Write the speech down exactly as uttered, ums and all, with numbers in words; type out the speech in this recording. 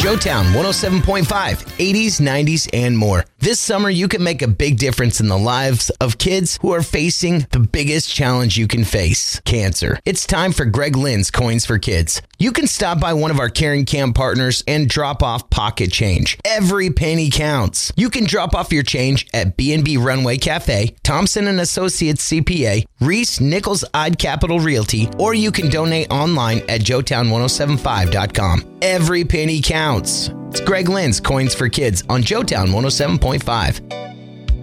Joetown one oh seven point five, eighties, nineties, and more. This summer, you can make a big difference in the lives of kids who are facing the biggest challenge you can face, cancer. It's time for Greg Lynn's Coins for Kids. You can stop by one of our Caring Camp partners and drop off pocket change. Every penny counts. You can drop off your change at B and B Runway Cafe, Thompson and Associates C P A, Reese Nichols Odd Capital Realty, or you can donate online at joetown ten seventy-five dot com. Every penny counts. It's Greg Lynn's Coins for Kids on Joetown one oh seven point five.